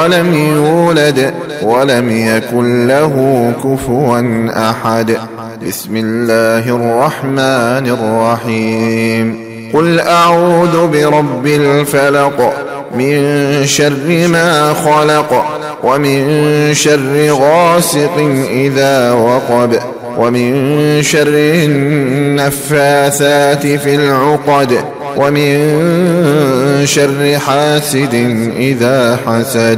ولم يولد ولم يكن له كفوا أحد. بسم الله الرحمن الرحيم. قل أعوذ برب الفلق من شر ما خلق ومن شر غاسق إذا وقب ومن شر النفاثات في العقد ومن شر حاسد إذا حسد.